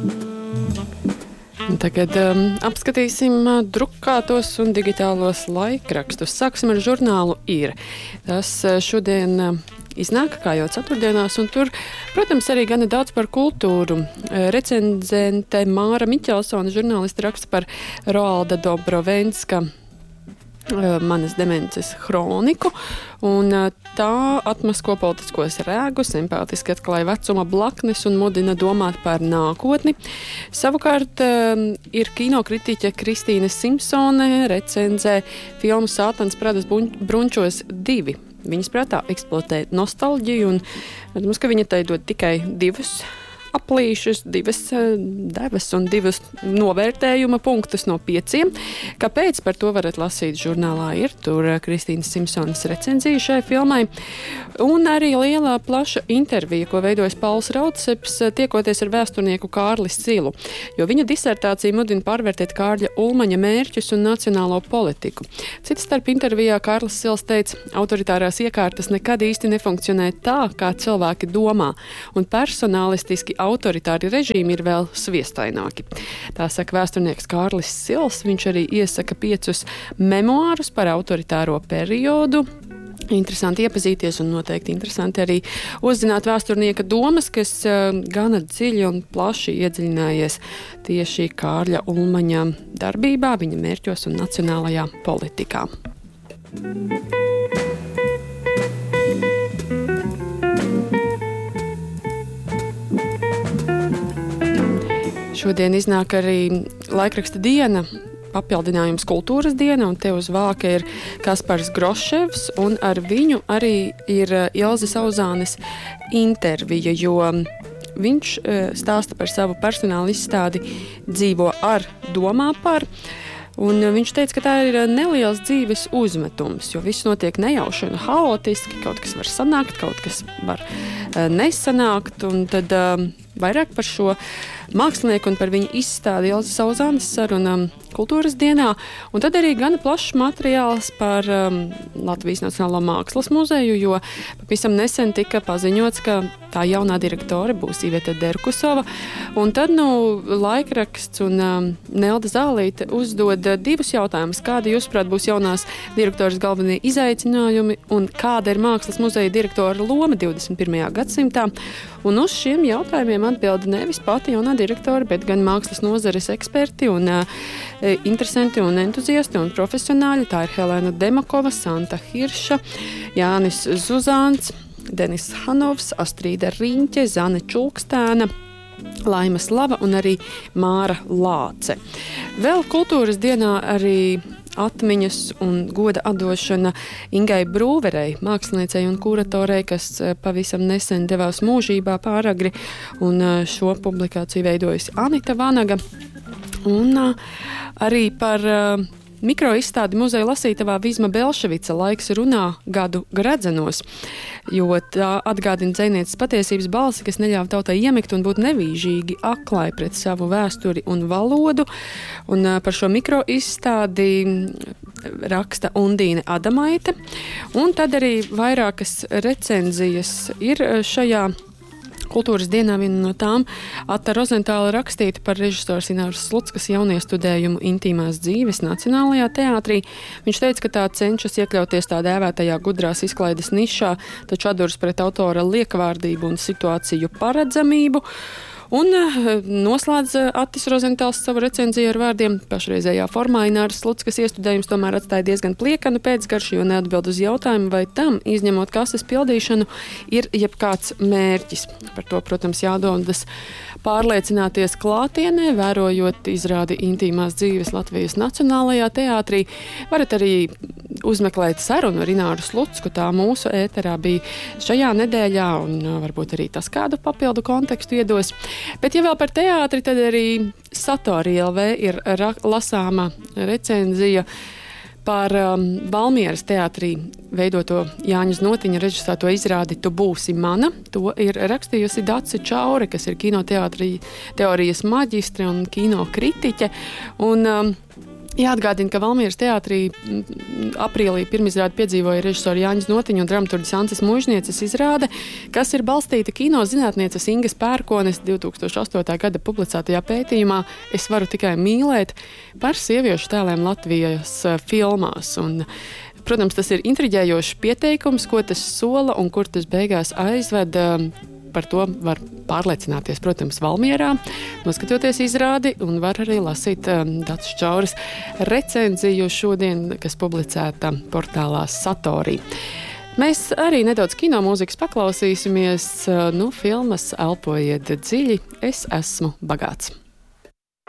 Tagad apskatīsim drukātos un digitālos laikrakstus. Sāksim ar žurnālu Ir. Tas šodien iznāk, kā jau ceturtdienās, un tur, protams, arī gana daudz par kultūru. Recenzente Māra Miķelsone, žurnālisti, raksta par Roalda Dobrovenska Manas demences hroniku, un tā atmasko politiskos rēgus, empātiski atklāja vecuma blaknes un mudina domāt par nākotni. Savukārt ir kinokritiķe Kristīne Simpsone, recenzē filmu Sātans Pradas brunčos 2. Viņas prātā eksploatē nostalģiju, un, protams, ka viņa tai dod tikai 2 aplīšus, 2 devas un 2 novērtējuma punktus no 5. Kāpēc? Par to varat lasīt žurnālā Ir. Tur Kristīnas Simpsonas recenzija šai filmai. Un arī lielā plaša intervija, ko veidojas Pauls Raudseps, tiekoties ar vēsturnieku Kārli Silu. Jo viņa disertācija mudina pārvērtēt Kārļa Ulmaņa mērķus un nacionālo politiku. Cita starp intervijā Kārlis Sils teica, autoritārās iekārtas nekad īsti nefunkcionē tā, kā cilvēki domā. Un personālistiski autoritāri režīmi ir vēl sviestaināki. Tā saka vēsturnieks Kārlis Sils. Viņš arī iesaka 5 memoārus par autoritāro periodu. Interesanti iepazīties un noteikti interesanti arī uzzināt vēsturnieka domas, kas gana dziļi un plaši iedziļinājies tieši Kārļa Ulmaņa darbībā, viņa mērķos un nacionālajā politikā. Šodien iznāk arī laikraksta Diena, papildinājums Kultūras diena, un te uz vāka ir Kaspars Groševs, un ar viņu arī ir Ilze Sauzānes intervija, jo viņš stāsta par savu personālu izstādi Dzīvo ar, domā par. Un viņš teica, ka tā ir neliels dzīves uzmetums, jo viss notiek nejauši un haotiski, kaut kas var sanākt, kaut kas var nesanākt, un tad vairāk par šo mākslinieku un par viņu izstādi Ilze Sauzānes saruna Kultūras dienā, un tad arī gana plašs materiāls par Latvijas Nacionālo mākslas muzeju, jo pavisam nesen tika paziņots, ka tā jaunā direktore būs Iveta Derkusova, un tad laikraksts un Nelda Zālīte uzdod 2 jautājumus. Kādi, jūsuprāt, būs jaunās direktoras galvenie izaicinājumi un kāda ir mākslas muzeja direktora loma 21. gadsimtā? Un uz šiem jautājumiem atbilda nevis pati jaunā direktora, bet gan mākslas nozares eksperti un interesanti un entuziasti un profesionāļi. Tā ir Helēna Demakova, Santa Hirša, Jānis Zuzāns, Denis Hanovs, Astrīda Riņķe, Zane Čulkstēna, Laima Slava un arī Māra Lāce. Vēl Kultūras dienā arī atmiņas un goda atdošana Ingai Brūverei, māksliniecei un kuratorei, kas pavisam nesen devās mūžībā pāragri, un šo publikāciju veidojusi Anita Vanaga. Un arī par mikroizstādi muzeja lasītavā Vizma Belševica Laiks runā gadu gredzenos, jo tā atgādina dzejnieces patiesības balsi, kas neļāva tautai iemigt un būt nevīžīgi aklai pret savu vēsturi un valodu. Un par šo mikroizstādi raksta Undīne Adamaite. Un tad arī vairākas recenzijas ir šajā Kultūras dienā. Viena no tām Atta Rozentāla rakstīta par režisors Ināras Sluckas jauniestudējumu intīmās dzīves Nacionālajā teātrī. Viņš teica, ka tā cenšas iekļauties tā dēvētajā gudrās izklaides nišā, taču atduras pret autora liekvārdību un situāciju paredzamību. Un noslēdz Attis Rozentāls savu recenziju ar vārdiem: pašreizējā formā Ināras Sluckas iestudējums tomēr atstāja diezgan pliekanu pēcgaršu, jo neatbild uz jautājumu, vai tam, izņemot kases pildīšanu, ir jebkāds mērķis. Par to, protams, jādodas pārliecināties klātienē, vērojot izrādi intīmās dzīves Latvijas Nacionālajā teātrī. Varat arī uzmeklēt sarunu ar Ināru Slucku, tā mūsu ēterā bija šajā nedēļā, un varbūt arī tas kādu papildu kontekstu iedos. Bet ja vēl par teātri, tad arī Satori LV ir lasāma recenzija par Valmieras teātrī veidoto Jāņa Znotiņa režisēto izrādi Tu būsi mana. To ir rakstījusi Dace Čaure, kas ir kinoteātrija teorijas maģistre un kinokritiķe. Un Jāatgādina, ka Valmieras teātrī aprīlī pirmizrādi piedzīvoja režisora Jāņas Notiņa un dramaturģis Ances Mužnieces izrāde, kas ir balstīta kino zinātnieces Ingas Pērkones 2008. gada publicētajā pētījumā Es varu tikai mīlēt par sieviešu tēliem Latvijas filmās. Un, protams, tas ir intriģējošs pieteikums, ko tas sola un kur tas beigās aizved. Par to var pārliecināties, protams, Valmierā, noskatoties izrādi, un var arī lasīt Dacas Čauras recenziju šodien, kas publicēta portālā Satorī. Mēs arī nedaudz kinomūzikas paklausīsimies, filmas Elpojiet dziļi, es esmu bagāts.